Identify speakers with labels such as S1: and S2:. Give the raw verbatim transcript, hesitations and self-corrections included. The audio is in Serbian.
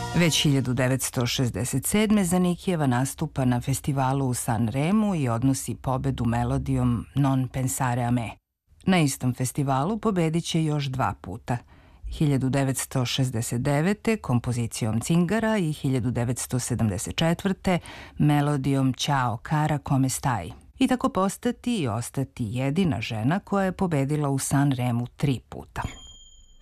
S1: Već hiljadu devetsto šezdeset sedme. Zanikijeva nastupa na festivalu u San Remu i odnosi pobedu melodijom Non pensare a me. Na istom festivalu pobedit će još dva puta. hiljadu devetsto šezdeset devete. kompozicijom Cingara i hiljadu devetsto sedamdeset četvrte. melodijom Ćao cara come stai. I tako postati i ostati jedina žena koja je pobedila u San Remu tri puta.